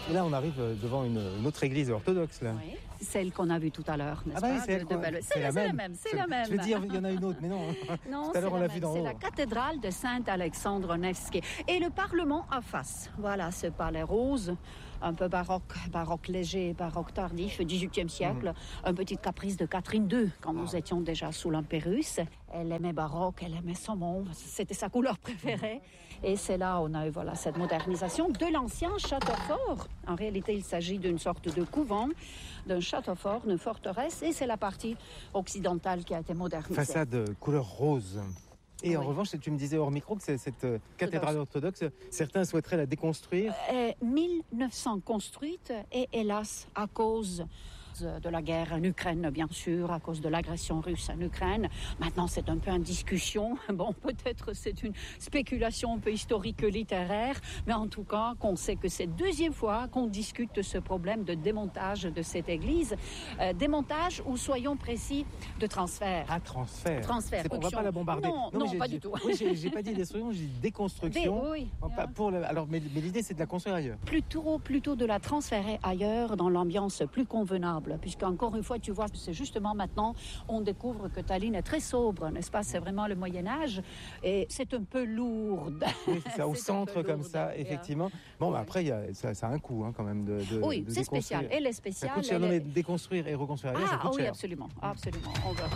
là, on arrive devant une autre église orthodoxe, là. Oui. Celle qu'on a vue tout à l'heure, n'est-ce Ah bah pas? oui, c'est la même. C'est la même. Je vais dire, il y en a une autre, mais non. Non, tout à l'heure, on l'a vu d'en haut. C'est la cathédrale de Saint-Alexandre Nevski. Et le Parlement en face. Voilà, ce palais rose, un peu baroque léger, baroque tardif, 18e siècle. Un petit caprice de Catherine II, quand nous étions déjà sous l'Empire russe. Elle aimait baroque, elle aimait saumon, c'était sa couleur préférée. Et c'est là où on a eu cette modernisation de l'ancien château fort. En réalité, il s'agit d'une sorte de couvent, d'un château fort, d'une forteresse, et c'est la partie occidentale qui a été modernisée. Façade couleur rose. Et en revanche, tu me disais hors micro que cette cathédrale orthodoxe, certains souhaiteraient la déconstruire. 1900 construite, et hélas, à cause de la guerre en Ukraine, bien sûr, à cause de l'agression russe en Ukraine. Maintenant, c'est un peu en discussion. Bon, peut-être c'est une spéculation un peu historique littéraire, mais en tout cas, qu'on sait que c'est deuxième fois qu'on discute de ce problème de démontage de cette église. Démontage ou, soyons précis, de transfert. Ah, transfert. Transfert. On ne va pas la bombarder. Non, pas du tout. Oui, j'ai pas dit destruction, j'ai dit déconstruction. Oui. Mais l'idée, c'est de la construire ailleurs. Plutôt de la transférer ailleurs, dans l'ambiance plus convenable. Puisqu'encore une fois, tu vois, c'est justement maintenant, on découvre que Tallinn est très sobre, n'est-ce pas? C'est vraiment le Moyen-Âge, et c'est un peu lourd. Oui, c'est ça, au centre comme ça, effectivement. Bon, après, ça a un coût, quand même, oui, c'est spécial. Elle est spéciale. Ça coûte cher, mais déconstruire et reconstruire ailleurs, ça coûte cher. Oui, absolument, on verra.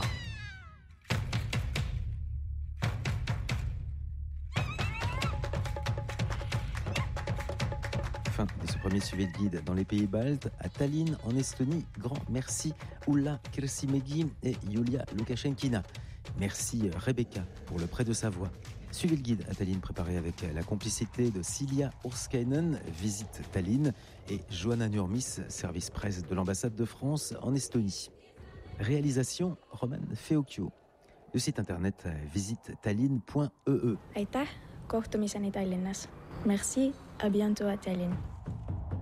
Fin de ce premier suivi de guide dans les pays baltes. À Tallinn, en Estonie, grand merci Ulla Kirsimägi et Julia Lukashenkina. Merci Rebecca pour le prêt de sa voix. Suivez le guide à Tallinn préparé avec la complicité de Silja Urskainen, Visite Tallinn, et Johanna Nurmis, service presse de l'ambassade de France en Estonie. Réalisation Roman Feokio. Le site internet visitetallinn.ee. Aitäh, kohtumiseni Tallinnas. Merci, à bientôt à Tallinn.